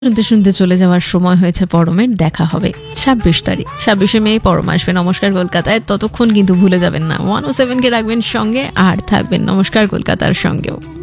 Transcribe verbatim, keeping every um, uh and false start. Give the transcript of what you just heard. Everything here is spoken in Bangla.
শুনতে শুনতে চলে যাওয়ার সময় হয়েছে পরমের। দেখা হবে ছাব্বিশ তারিখ, ছাব্বিশে মে পরম আসবে নমস্কার কলকাতায়। ততক্ষণ কিন্তু ভুলে যাবেন না ওয়ান ও সেভেন কে রাখবেন সঙ্গে, আর থাকবেন নমস্কার কলকাতার সঙ্গেও।